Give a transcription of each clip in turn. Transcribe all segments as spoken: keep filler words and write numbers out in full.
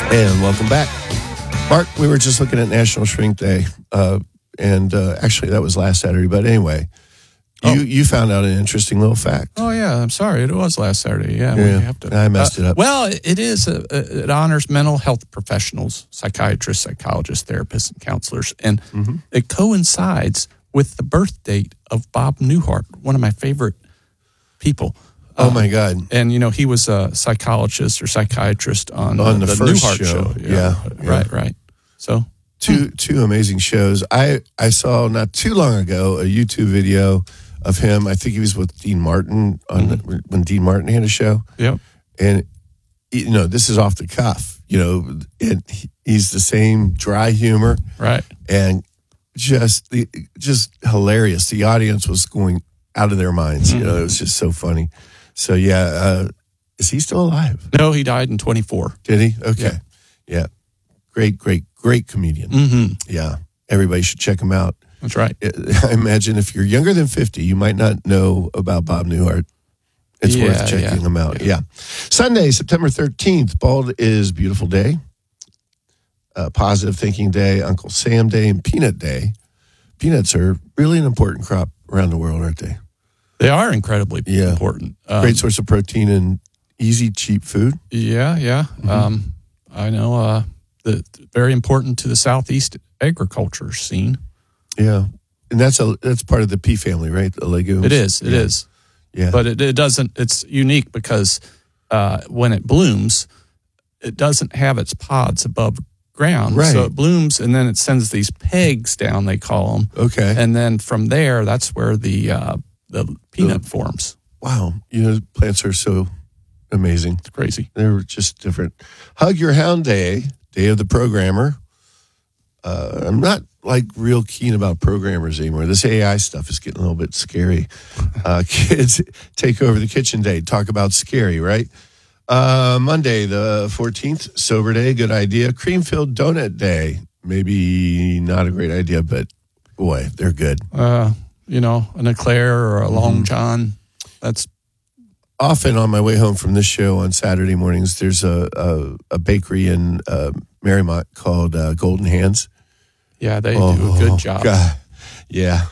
And welcome back. Mark, we were just looking at National Shrink Day, uh, and uh, actually that was last Saturday, but anyway, you, oh. you found out an interesting little fact. Oh, yeah, I'm sorry. It was last Saturday. Yeah, yeah we have to, I messed uh, it up. Well, it is. A, a, it honors mental health professionals, psychiatrists, psychologists, therapists, and counselors, and mm-hmm. it coincides with the birth date of Bob Newhart, one of my favorite people. Oh, my God. Um, and, you know, he was a psychologist or psychiatrist on, on uh, the, the first Newhart show. show. Yeah. Yeah. yeah. Right, right. So two hmm. two amazing shows. I, I saw not too long ago a YouTube video of him. I think he was with Dean Martin on mm-hmm. the, when Dean Martin had a show. Yep. And, you know, this is off the cuff, you know, and he, he's the same dry humor. Right. And just the just hilarious. The audience was going out of their minds. Mm-hmm. You know, it was just so funny. So, yeah, uh, is he still alive? No, he died in twenty-four. Did he? Okay. Yeah. yeah. Great, great, great comedian. Mm-hmm. Yeah. Everybody should check him out. That's right. I imagine if you're younger than fifty, you might not know about Bob Newhart. It's yeah, worth checking yeah. him out. Yeah. yeah. Sunday, September thirteenth, Bald is Beautiful Day, uh, Positive Thinking Day, Uncle Sam Day, and Peanut Day. Peanuts are really an important crop around the world, aren't they? They are incredibly yeah. important. Um, Great source of protein and easy, cheap food. Yeah, yeah. Mm-hmm. Um, I know uh, the very important to the Southeast agriculture scene. Yeah, and that's a that's part of the pea family, right? The legumes. It is. It yeah. is. Yeah, but it, it doesn't. It's unique because uh, when it blooms, it doesn't have its pods above ground. Right. So it blooms, and then it sends these pegs down. They call them. Okay. And then from there, that's where the uh, the peanut the, forms. Wow, you know, plants are so amazing. It's crazy. They're just different. Hug Your Hound Day, Day of the Programmer. Uh, I'm not like real keen about programmers anymore. This A I stuff is getting a little bit scary. Uh, kids take over the kitchen day. Talk about scary, right? Uh, Monday, the fourteenth, Sober Day, good idea. Cream-filled Donut Day, maybe not a great idea, but boy, they're good. Uh, you know, an eclair or a Long mm-hmm. John. That's often on my way home from this show on Saturday mornings. There's a a, a bakery in uh, Marymount called uh, Golden Hands. Yeah, they oh, do a good job. God. Yeah.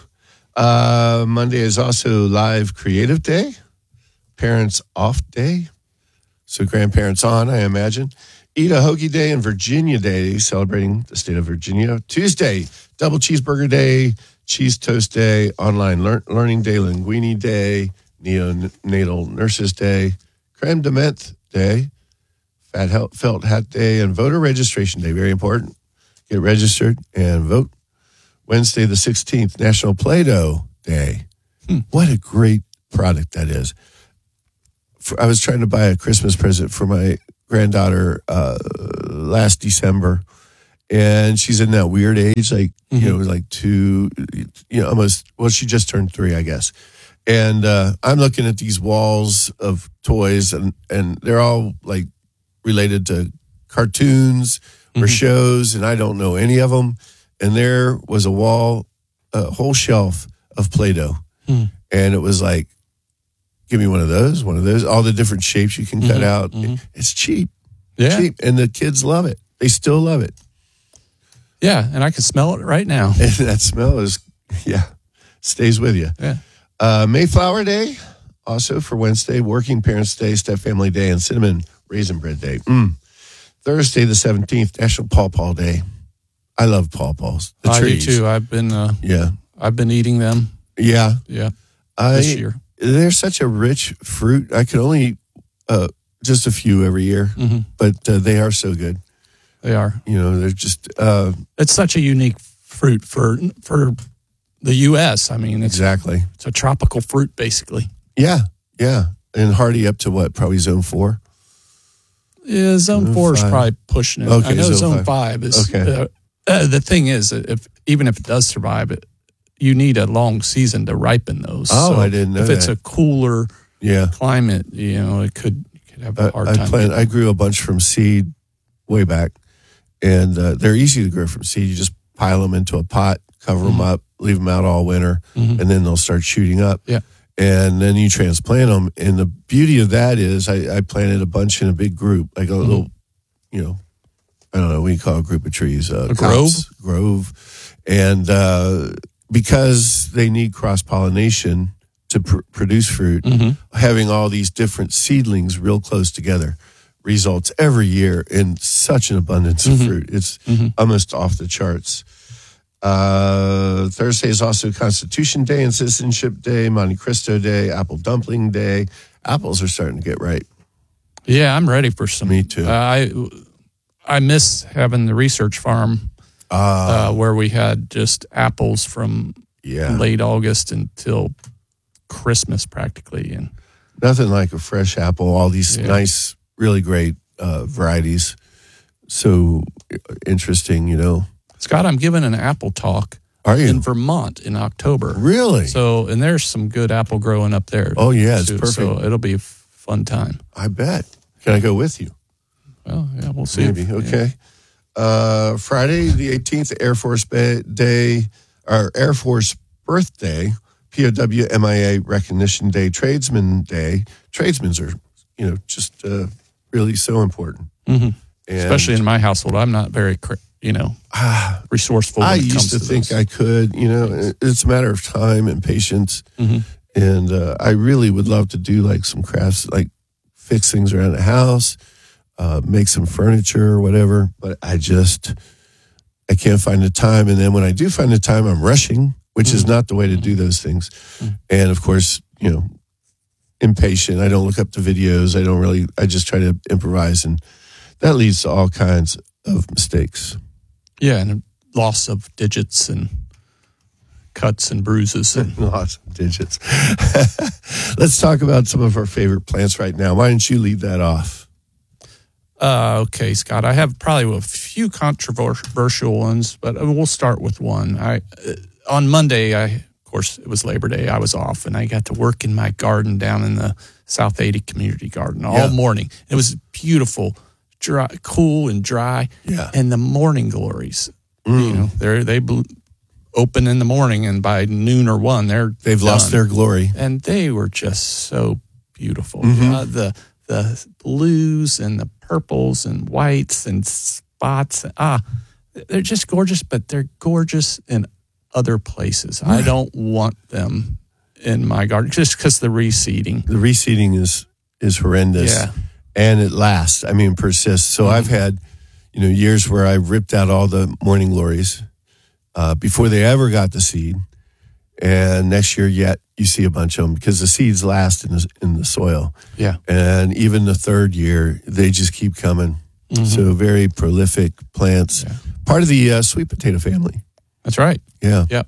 Uh, Monday is also Live Creative Day, Parents Off Day. So grandparents on, I imagine. Eat a Hoagie Day and Virginia Day, celebrating the state of Virginia. Tuesday, Double Cheeseburger Day, Cheese Toast Day, Online Lear- Learning Day, Linguini Day, Neonatal Nurses Day, Creme de Menthe Day, Fat Felt Hat Day, and Voter Registration Day. Very important. Get registered and vote. Wednesday, the sixteenth, National Play-Doh Day. Hmm. What a great product that is. For, I was trying to buy a Christmas present for my granddaughter uh, last December, and she's in that weird age, like, mm-hmm. you know, like two, you know, almost, well, she just turned three, I guess. And uh, I'm looking at these walls of toys, and, and they're all like related to cartoons or mm-hmm. shows, and I don't know any of them. And there was a wall, a whole shelf of Play-Doh. Mm. And it was like, give me one of those, one of those, all the different shapes you can cut mm-hmm. out. Mm-hmm. It's cheap. Yeah. Cheap. And the kids love it. They still love it. Yeah, and I can smell it right now. And that smell is, yeah, stays with you. Yeah. Uh, Mayflower Day, also for Wednesday, Working Parents Day, Step Family Day, and Cinnamon Raisin Bread Day. Mm. Thursday, the seventeenth, National Paw Paw Day. I love Paw Paws. The I trees. do too. I've been, uh, yeah, I've been eating them. Yeah, yeah. I, this year, they're such a rich fruit. I could only eat uh, just a few every year, mm-hmm. but uh, they are so good. They are. You know, they're just. Uh, it's such a unique fruit for for the U S I mean, it's, exactly. It's a tropical fruit, basically. Yeah, yeah, and hardy up to what? Probably zone four. Yeah, zone, zone four five. Is probably pushing it. Okay, I know zone, zone five. five is. Okay. Uh, uh, the thing is, if even if it does survive, it you need a long season to ripen those. Oh, so I didn't know if that. If it's a cooler yeah. climate, you know, it could, it could have a hard I, time. I, plant, I grew a bunch from seed way back, and uh, they're easy to grow from seed. You just pile them into a pot, cover mm-hmm. them up, leave them out all winter, mm-hmm. and then they'll start shooting up. Yeah. And then you transplant them. And the beauty of that is I, I planted a bunch in a big group, like a mm-hmm. little, you know, I don't know, what do you call a group of trees? Uh, A grove? copse, grove. And uh, because they need cross-pollination to pr- produce fruit, Mm-hmm. having all these different seedlings real close together results every year in such an abundance of Mm-hmm. fruit. It's Mm-hmm. almost off the charts. Uh, Thursday is also Constitution Day and Citizenship Day, Monte Cristo Day, Apple Dumpling Day. Apples are starting to get ripe. Yeah, I'm ready for some. Me too. Uh, I I miss having the research farm Uh, uh, where we had just apples from yeah. late August until Christmas practically. And Nothing like a fresh apple, all these Yeah. nice, really great uh, varieties. So interesting, you know. Scott, I'm giving an apple talk Are you? in Vermont in October. Really? So, and there's some good apple growing up there. Oh, yeah, it's too. perfect. So it'll be a fun time. I bet. Can I go with you? Well, yeah, we'll see. Maybe. Okay. Uh, Friday, the eighteenth, Air Force Ba- Day, or Air Force Birthday, P O W M I A Recognition Day, Tradesman Day. Tradesmen's are, you know, just uh, really so important. Mhm. And, Especially in my household, I'm not very, cr- you know, ah, resourceful. When I it comes used to, to think those. I could, you know, it's a matter of time and patience. Mhm. And uh, I really would love to do like some crafts, like fix things around the house, uh, make some furniture or whatever. But I just, I can't find the time. And then when I do find the time, I'm rushing, which is not the way to do those things. And of course, you know, impatient. I don't look up the videos. I don't really, I just try to improvise. And that leads to all kinds of mistakes. Yeah, and loss of digits and cuts and bruises. And Lots of digits. Let's talk about some of our favorite plants right now. Why don't you lead that off? uh, okay, Scott, I have probably a few controversial ones, but we'll start with one. I uh, on Monday, I of course it was Labor Day. I was off, and I got to work in my garden down in the South eighty Community Garden all Yeah. morning. It was beautiful, dry, cool, and dry. Yeah. And the morning glories, Mm. you know, they they blew, open in the morning, and by noon or one, they're They've lost done. their glory. And they were just so beautiful. Mhm. Uh, the the blues and the purples and whites and spots. Ah, they're just gorgeous, but they're gorgeous in other places. I don't want them in my garden just because the reseeding. The reseeding is is horrendous. Yeah. And it lasts. I mean, persists. So I've had, you know, years where I ripped out all the morning glories uh, before they ever got the seed. And next year, yet you see a bunch of them because the seeds last in the, in the soil. Yeah. And even the third year, they just keep coming. So very prolific plants. Yeah. Part of the uh, sweet potato family. That's right. Yeah. Yep.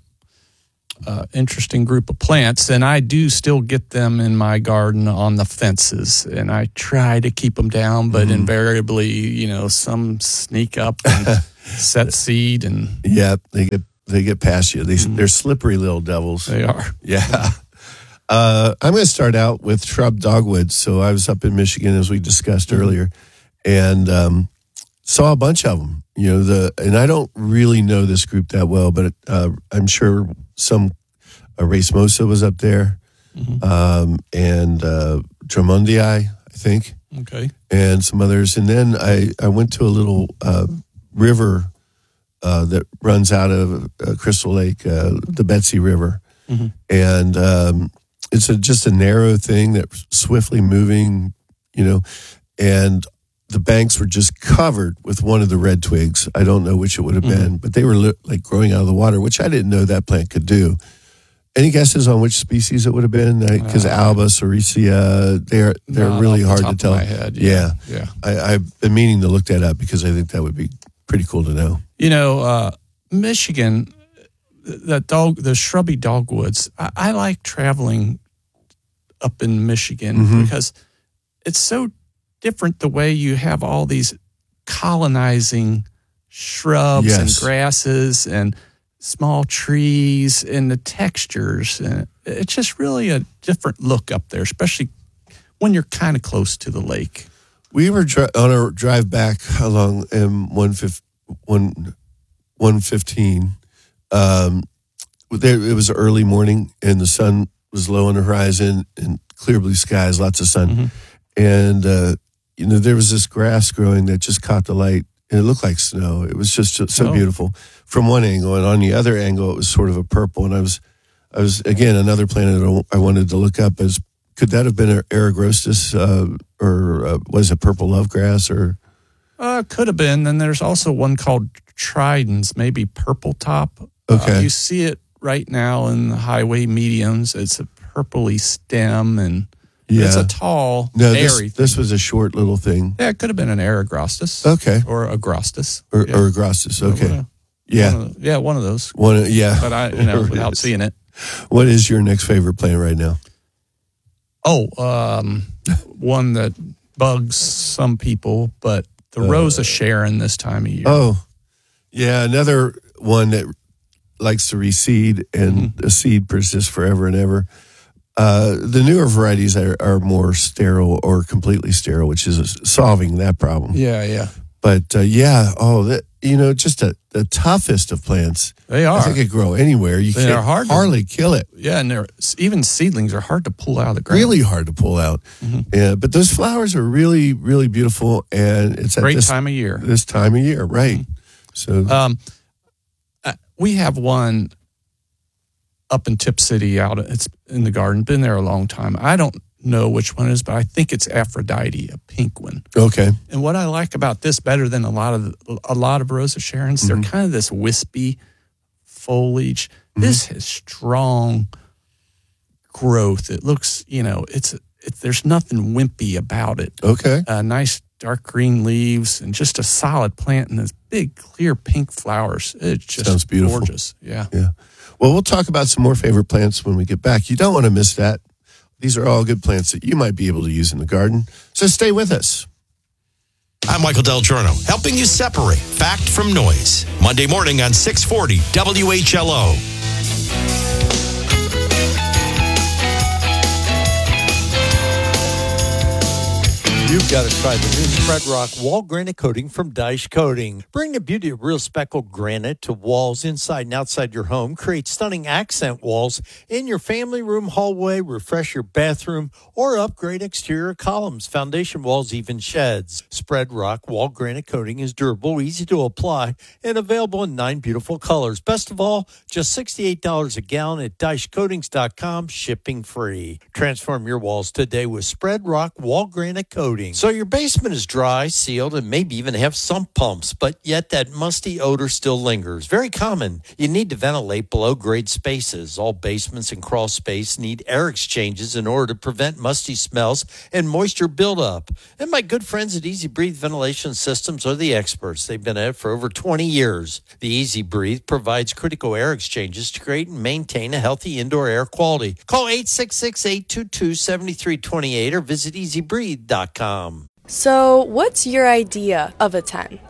Uh, interesting group of plants, and I do still get them in my garden on the fences, and I try to keep them down, but invariably, you know, some sneak up and set seed, and Yeah. They get they get past you. They, They're slippery little devils. they are. Yeah. Uh, I'm going to start out with shrub dogwoods. So I was up in Michigan, as we discussed earlier, and um, saw a bunch of them. You know, the and I don't really know this group that well, but uh, I'm sure some uh, racemosa was up there, um, and uh, Drummondii, I think, Okay. and some others. And then I, I went to a little uh, river uh, that runs out of uh, Crystal Lake, uh, the Betsy River. And um, it's a, just a narrow thing that's swiftly moving, you know, and the banks were just covered with one of the red twigs. I don't know which it would have been, but they were li- like growing out of the water, which I didn't know that plant could do. Any guesses on which species it would have been? Because uh, Alba, Sericea, they're they're Not really off the hard top to tell. of my head, yeah, yeah. I, I've been meaning to look that up because I think that would be pretty cool to know. You know, uh, Michigan, that dog, the shrubby dogwoods. I, I like traveling up in Michigan Mhm. because it's so different the way you have all these colonizing shrubs Yes. and grasses and small trees and the textures. And it's just really a different look up there, especially when you're kind of close to the lake. We were dri- on our drive back along M one fifteen. Um, there, it was early morning, and the sun was low on the horizon, and clear blue skies, lots of sun. Mhm. And uh, you know, there was this grass growing that just caught the light, and it looked like snow. It was just so Oh. beautiful from one angle, and on the other angle, it was sort of a purple. And I was, I was again another plant that I wanted to look up as could that have been an Aragrostis uh, or uh, was it purple lovegrass or? Uh, could have been. And there's also one called Tridens, maybe purple top. Okay. Uh, you see it right now in the highway mediums. It's a purpley stem, and Yeah. it's a tall, No, airy this, thing. this was a short little thing. Yeah, it could have been an Aragrostis. Okay. Or a Grostis. Or, yeah. or a Grostis. Okay. One of- Yeah. One of the- yeah, one of those. One. of- Yeah. But I, you know, Whatever it without is. seeing it. What is your next favorite plant right now? Oh, um, one that bugs some people, but the Rosa Sharon this time of year. Oh, yeah. Another one that likes to reseed and Mm-hmm. the seed persists forever and ever. Uh, the newer varieties are, are more sterile or completely sterile, which is solving that problem. Yeah, yeah. But uh, yeah, oh, that, you know, just a, the toughest of plants. They are. I think it grow anywhere. You They can't are hard to- hardly kill it. Yeah, and they're, even seedlings are hard to pull out of the ground. Really hard to pull out. Mm-hmm. Yeah, but those flowers are really, really beautiful, and it's at Great this time of year. This time of year, right? So Um, uh, we have one up in Tip City out. It's in the garden. Been there a long time. I don't know which one it is, but I think it's Aphrodite, a pink one. okay, And what I like about this better than a lot of a lot of Rosa Sharons, they're kind of this wispy foliage. This has strong growth. It looks, you know, it's it, there's nothing wimpy about it. okay. Uh, nice dark green leaves and just a solid plant and this big clear pink flowers. It's just Sounds beautiful. gorgeous. Yeah. Yeah. Well, we'll talk about some more favorite plants when we get back. You don't want to miss that. These are all good plants that you might be able to use in the garden. So stay with us. I'm Michael Del Giorno, helping you separate fact from noise. Monday morning on six forty W H L O. You've got to try the new Spread Rock Wall Granite Coating from Dyche Coating. Bring the beauty of real speckled granite to walls inside and outside your home. Create stunning accent walls in your family room, hallway, refresh your bathroom, or upgrade exterior columns, foundation walls, even sheds. Spread Rock Wall Granite Coating is durable, easy to apply, and available in nine beautiful colors. Best of all, just sixty-eight dollars a gallon at dyche coatings dot com, shipping free. Transform your walls today with Spread Rock Wall Granite Coating. So your basement is dry, sealed, and maybe even have sump pumps, but yet that musty odor still lingers. Very common. You need to ventilate below grade spaces. All basements and crawl space need air exchanges in order to prevent musty smells and moisture buildup. And my good friends at Easy Breathe Ventilation Systems are the experts. They've been at it for over twenty years. The Easy Breathe provides critical air exchanges to create and maintain a healthy indoor air quality. Call eight six six, eight two two, seven three two eight or visit easy breathe dot com. So, what's your idea of a ten?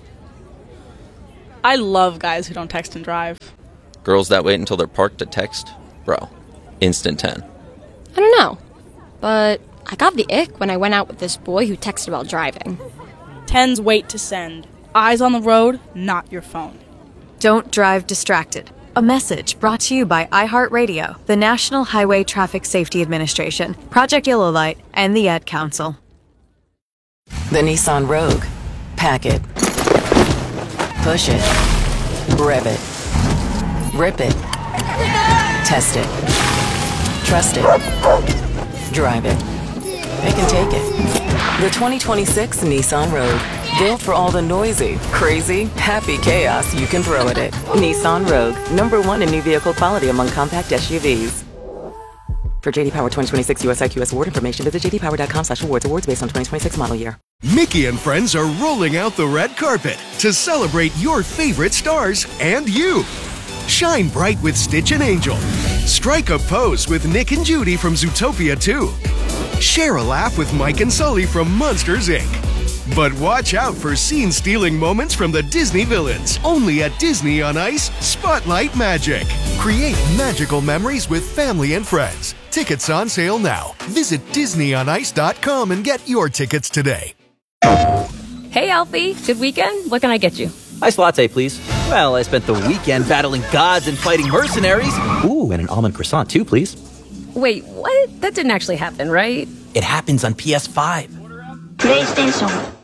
I love guys who don't text and drive. Girls that wait until they're parked to text? Bro, instant ten. I don't know, but I got the ick when I went out with this boy who texted while driving. Tens wait to send. Eyes on the road, not your phone. Don't drive distracted. A message brought to you by iHeartRadio, the National Highway Traffic Safety Administration, Project Yellow Light, and the Ad Council. The Nissan Rogue. Pack it. Push it. Rev it. Rip it. Test it. Trust it. Drive it. It can take it. The twenty twenty-six Nissan Rogue. Built for all the noisy, crazy, happy chaos you can throw at it. Nissan Rogue. Number one in new vehicle quality among compact S U Vs. For J D Power twenty twenty-six U S I Q S award information, visit j d power dot com slash awards. Awards based on twenty twenty-six model year. Mickey and friends are rolling out the red carpet to celebrate your favorite stars and you. Shine bright with Stitch and Angel. Strike a pose with Nick and Judy from Zootopia two. Share a laugh with Mike and Sully from Monsters, Incorporated. But watch out for scene-stealing moments from the Disney villains. Only at Disney on Ice, Spotlight Magic. Create magical memories with family and friends. Tickets on sale now. Visit disney on ice dot com and get your tickets today. Hey, Alfie. Good weekend? What can I get you? Iced latte, please. Well, I spent the weekend battling gods and fighting mercenaries. Ooh, and an almond croissant, too, please. Wait, what? That didn't actually happen, right? It happens on P S five. PlayStation.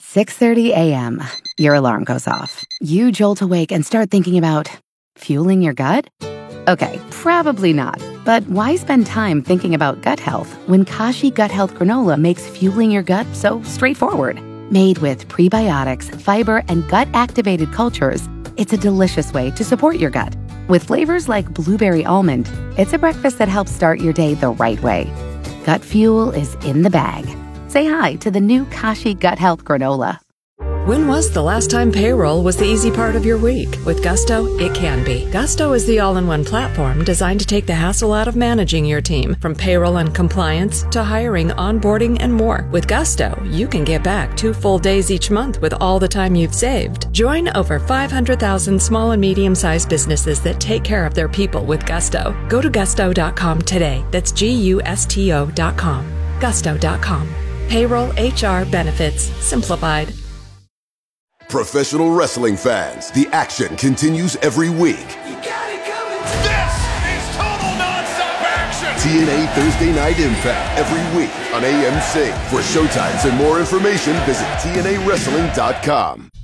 six thirty a.m. Your alarm goes off. You jolt awake and start thinking about fueling your gut? Okay, probably not. But why spend time thinking about gut health when Kashi Gut Health Granola makes fueling your gut so straightforward? Made with prebiotics, fiber, and gut-activated cultures, it's a delicious way to support your gut. With flavors like blueberry almond, it's a breakfast that helps start your day the right way. Gut fuel is in the bag. Say hi to the new Kashi Gut Health Granola. When was the last time payroll was the easy part of your week? With Gusto, it can be. Gusto is the all-in-one platform designed to take the hassle out of managing your team, from payroll and compliance to hiring, onboarding, and more. With Gusto, you can get back two full days each month with all the time you've saved. Join over five hundred thousand small and medium-sized businesses that take care of their people with Gusto. Go to gusto dot com today. That's G U S T O dot com. gusto dot com. Payroll, H R, benefits, simplified. Professional wrestling fans, the action continues every week. You got it coming. This is total nonstop action. T N A Thursday Night Impact every week on A M C. For showtimes and more information, visit T N A wrestling dot com.